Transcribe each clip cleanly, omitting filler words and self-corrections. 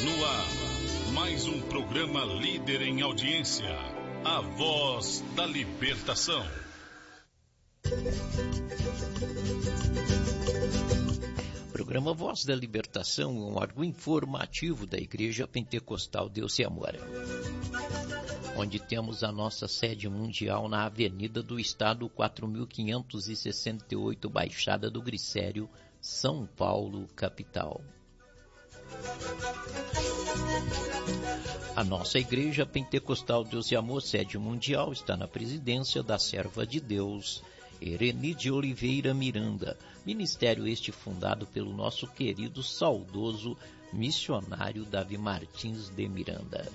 No ar, mais um programa líder em audiência, A Voz da Libertação. O programa Voz da Libertação é um órgão informativo da Igreja Pentecostal Deus e Amor, onde temos a nossa sede mundial na Avenida do Estado 4568, Baixada do Glicério, São Paulo, capital. A nossa Igreja Pentecostal Deus e Amor, sede mundial, está na presidência da serva de Deus, Ereni de Oliveira Miranda, ministério este fundado pelo nosso querido, saudoso missionário Davi Martins de Miranda.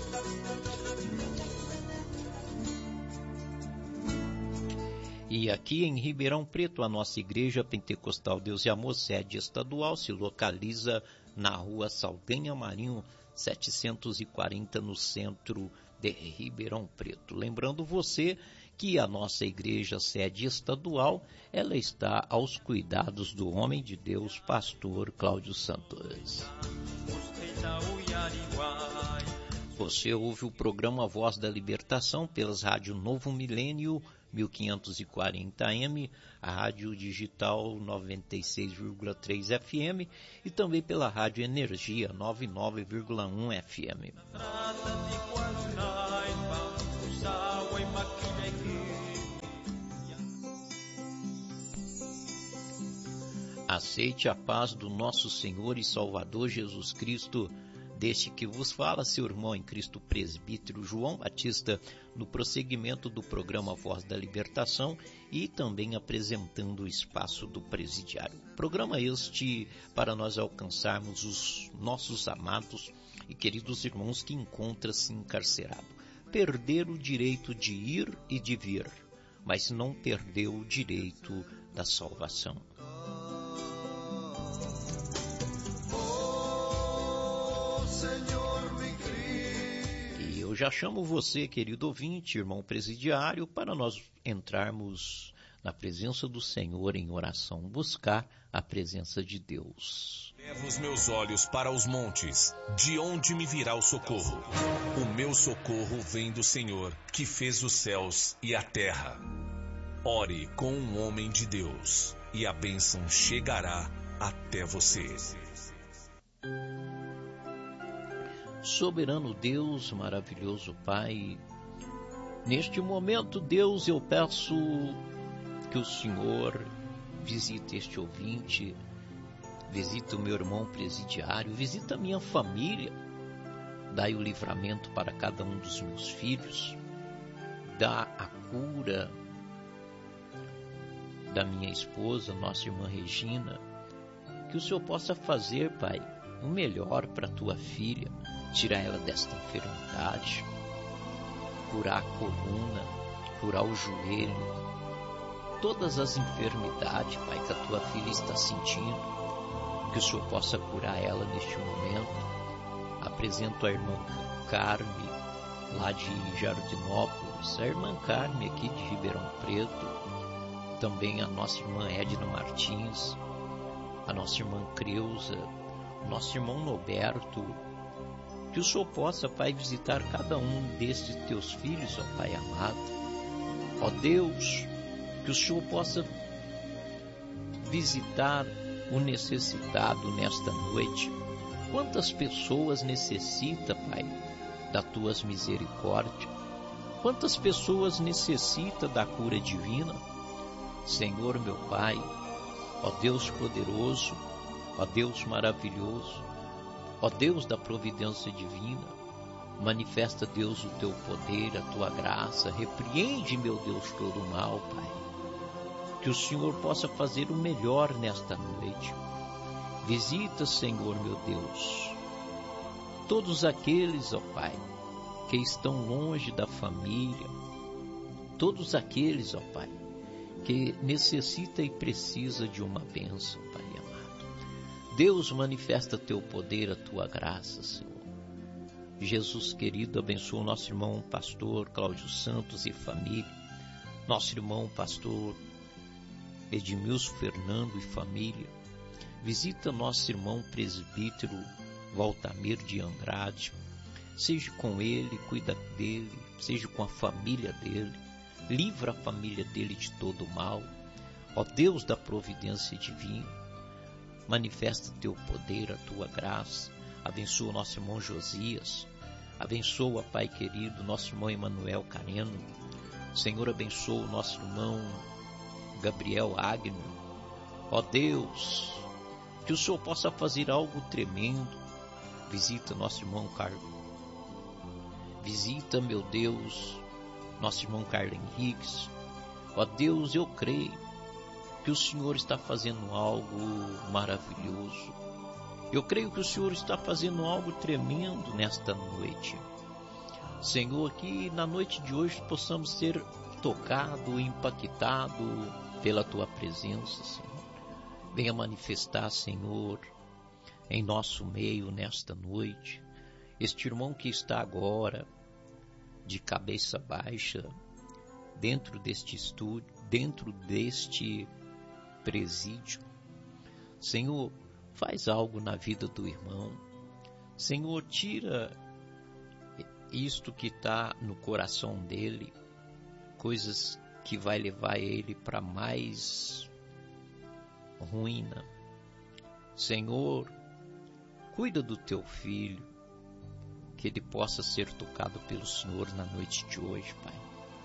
E aqui em Ribeirão Preto, a nossa Igreja Pentecostal Deus e Amor, sede estadual, se localiza na rua Saldanha Marinho, 740, no centro de Ribeirão Preto. Lembrando você que a nossa igreja sede estadual, ela está aos cuidados do homem de Deus, pastor Cláudio Santos. Você ouve o programa Voz da Libertação pelas rádios Novo Milênio 1540 AM, a rádio digital 96,3 FM e também pela rádio Energia 99,1 FM. Aceite a paz do nosso Senhor e Salvador Jesus Cristo. Deste que vos fala, seu irmão em Cristo, presbítero João Batista, no prosseguimento do programa Voz da Libertação e também apresentando o espaço do presidiário. Programa este para nós alcançarmos os nossos amados e queridos irmãos que encontram-se encarcerados. Perder o direito de ir e de vir, mas não perdeu o direito da salvação. E eu já chamo você, querido ouvinte, irmão presidiário, para nós entrarmos na presença do Senhor em oração, buscar a presença de Deus. Levo os meus olhos para os montes, de onde me virá o socorro? O meu socorro vem do Senhor, que fez os céus e a terra. Ore com um homem de Deus, e a bênção chegará até você. Soberano Deus, maravilhoso Pai, neste momento, Deus, eu peço que o Senhor visite este ouvinte, visite o meu irmão presidiário, visite a minha família, dai o livramento para cada um dos meus filhos, dá a cura da minha esposa, nossa irmã Regina, que o Senhor possa fazer, Pai, o melhor para a tua filha, tirar ela desta enfermidade, curar a coluna, curar o joelho, todas as enfermidades, Pai, que a tua filha está sentindo, que o Senhor possa curar ela neste momento. Apresento a irmã Carme, lá de Jardinópolis, a irmã Carme aqui de Ribeirão Preto, também a nossa irmã Edna Martins, a nossa irmã Creuza, o nosso irmão Noberto. Que o Senhor possa, Pai, visitar cada um destes teus filhos, ó Pai amado. Ó Deus, que o Senhor possa visitar o necessitado nesta noite. Quantas pessoas necessitam, Pai, das tuas misericórdias? Quantas pessoas necessitam da cura divina? Senhor, meu Pai, ó Deus poderoso, ó Deus maravilhoso, ó Deus da providência divina, manifesta, Deus, o teu poder, a tua graça, repreende, meu Deus, todo o mal, Pai. Que o Senhor possa fazer o melhor nesta noite. Visita, Senhor, meu Deus, todos aqueles, ó Pai, que estão longe da família, todos aqueles, ó Pai, que necessita e precisa de uma bênção, Pai amado. Deus, manifesta teu poder, a tua graça, Senhor. Jesus querido, abençoa o nosso irmão pastor Cláudio Santos e família, nosso irmão pastor Edmilson Fernando e família. Visita nosso irmão presbítero Valtamir de Andrade. Seja com ele, cuida dele, seja com a família dele, livra a família dele de todo mal. Ó Deus da providência divina, manifesta teu poder, a tua graça. Abençoa o nosso irmão Josias, abençoa, Pai querido, nosso irmão Emanuel Careno. Senhor, abençoa o nosso irmão Gabriel Agno. Ó Deus, que o Senhor possa fazer algo tremendo. Visita nosso irmão Carlos. Visita, meu Deus, nosso irmão Carlos Henriques. Ó Deus, eu creio que o Senhor está fazendo algo maravilhoso. Eu creio que o Senhor está fazendo algo tremendo nesta noite. Senhor, que na noite de hoje possamos ser tocados, impactados pela Tua presença, Senhor. Venha manifestar, Senhor, em nosso meio nesta noite. Este irmão que está agora de cabeça baixa, dentro deste estúdio, dentro deste presídio. Senhor, faz algo na vida do irmão. Senhor, tira isto que está no coração dele, coisas que vai levar ele para mais ruína. Senhor, cuida do teu filho, que ele possa ser tocado pelo Senhor na noite de hoje, Pai.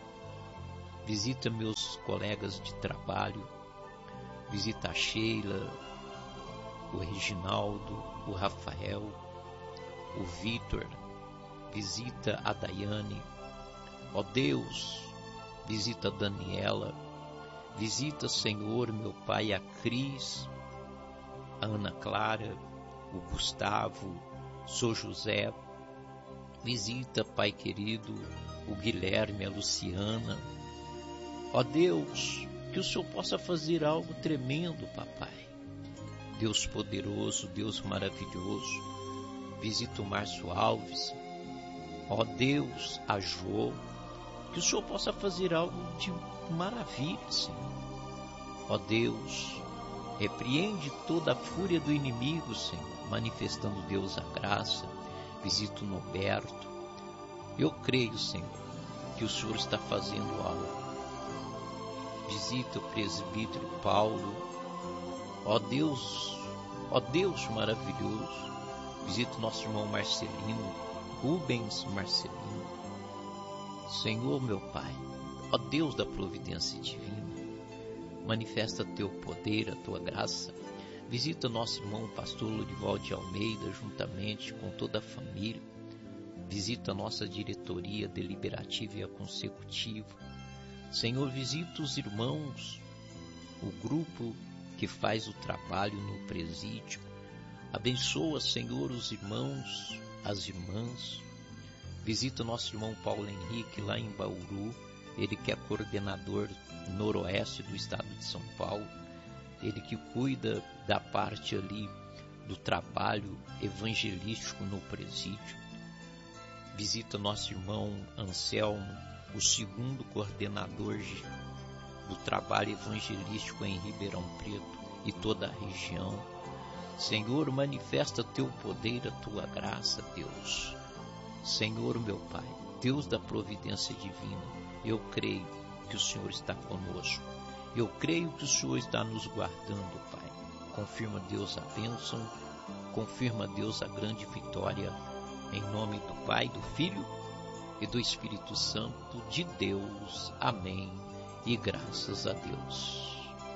Visita meus colegas de trabalho, visita a Sheila, o Reginaldo, o Rafael, o Vitor, visita a Daiane. Ó Deus, visita a Daniela, visita, Senhor, meu Pai, a Cris, a Ana Clara, o Gustavo, Sou José. Visita, Pai querido, o Guilherme, a Luciana. Ó Deus, que o Senhor possa fazer algo tremendo, papai. Deus poderoso, Deus maravilhoso. Visita o Márcio Alves. Ó Deus, a Jô. Que o Senhor possa fazer algo de maravilha, Senhor. Ó Deus, repreende toda a fúria do inimigo, Senhor, manifestando, Deus, a graça. Visita o Norberto. Eu creio, Senhor, que o Senhor está fazendo algo. Visita o presbítero Paulo. Ó Deus maravilhoso. Visita o nosso irmão Marcelino, Rubens Marcelino. Senhor, meu Pai, ó Deus da providência divina, manifesta teu poder, a tua graça. Visita nosso irmão pastor Lorival de Almeida, juntamente com toda a família. Visita nossa diretoria deliberativa e a consecutiva. Senhor, visita os irmãos, o grupo que faz o trabalho no presídio. Abençoa, Senhor, os irmãos, as irmãs. Visita nosso irmão Paulo Henrique lá em Bauru, ele que é coordenador noroeste do estado de São Paulo. Ele que cuida da parte ali do trabalho evangelístico no presídio. Visita nosso irmão Anselmo, o segundo coordenador do trabalho evangelístico em Ribeirão Preto e toda a região. Senhor, manifesta teu poder, a tua graça, Deus. Senhor, meu Pai, Deus da providência divina, eu creio que o Senhor está conosco. Eu creio que o Senhor está nos guardando, Pai. Confirma, Deus, a bênção. Confirma, Deus, a grande vitória. Em nome do Pai, do Filho e do Espírito Santo de Deus. Amém. E graças a Deus.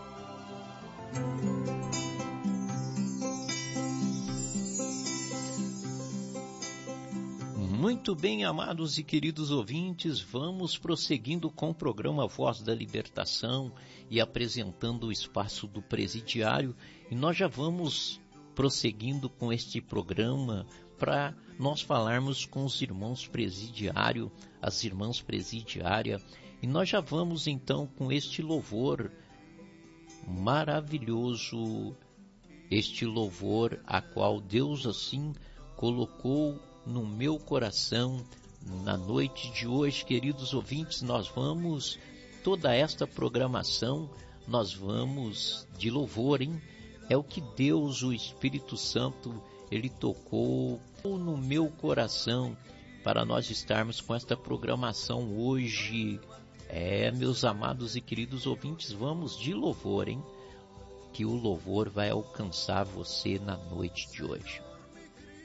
Muito bem, amados e queridos ouvintes, vamos prosseguindo com o programa Voz da Libertação e apresentando o espaço do presidiário. E nós já vamos prosseguindo com este programa para nós falarmos com os irmãos presidiários, as irmãs presidiárias. E nós já vamos então com este louvor maravilhoso, este louvor a qual Deus assim colocou no meu coração. Na noite de hoje, queridos ouvintes, nós vamos, toda esta programação, nós vamos de louvor, hein? É o que Deus, o Espírito Santo, Ele tocou no meu coração para nós estarmos com esta programação hoje. Meus amados e queridos ouvintes, vamos de louvor, hein? Que o louvor vai alcançar você na noite de hoje.